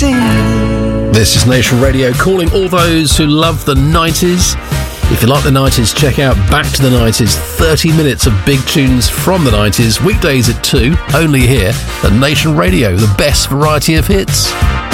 This is Nation Radio, calling all those who love the 90s. If you like the 90s, check out Back to the 90s, 30 minutes of big tunes from the 90s, weekdays at 2, only here at Nation Radio, the best variety of hits.